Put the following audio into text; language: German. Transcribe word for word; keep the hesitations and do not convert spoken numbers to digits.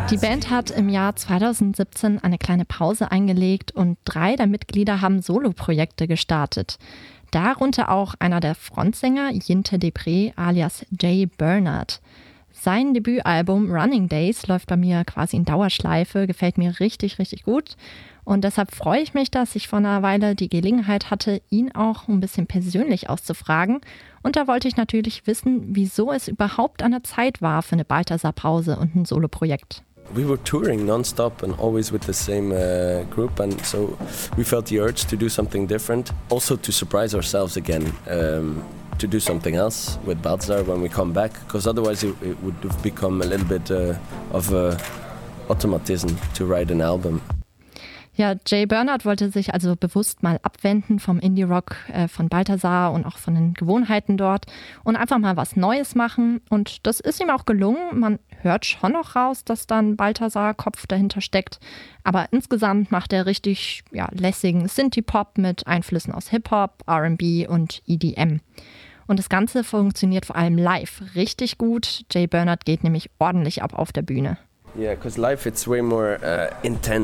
Die Band hat im Jahr zweitausendsiebzehn eine kleine Pause eingelegt und drei der Mitglieder haben Soloprojekte gestartet. Darunter auch einer der Frontsänger, Jinte Depré alias Jay Bernard. Sein Debütalbum Running Days läuft bei mir quasi in Dauerschleife, gefällt mir richtig, richtig gut. Und deshalb freue ich mich, dass ich vor einer Weile die Gelegenheit hatte, ihn auch ein bisschen persönlich auszufragen. Und da wollte ich natürlich wissen, wieso es überhaupt an der Zeit war für eine Balthasar-Pause und ein Soloprojekt. We were touring non-stop and always with the same uh, group, and so we felt the urge to do something different, also to surprise ourselves again, um, to do something else with Balthasar when we come back, because otherwise it, it would have become a little bit uh, of a automatism to write an album. Ja, Jay Bernard wollte sich also bewusst mal abwenden vom Indie-Rock äh, von Balthasar und auch von den Gewohnheiten dort und einfach mal was Neues machen. Und das ist ihm auch gelungen. Man hört schon noch raus, dass da ein Balthasar-Kopf dahinter steckt. Aber insgesamt macht er richtig ja, lässigen Synthie-Pop mit Einflüssen aus Hip-Hop, R and B und E D M. Und das Ganze funktioniert vor allem live richtig gut. Jay Bernard geht nämlich ordentlich ab auf der Bühne. Yeah, because live it's way more uh, intense.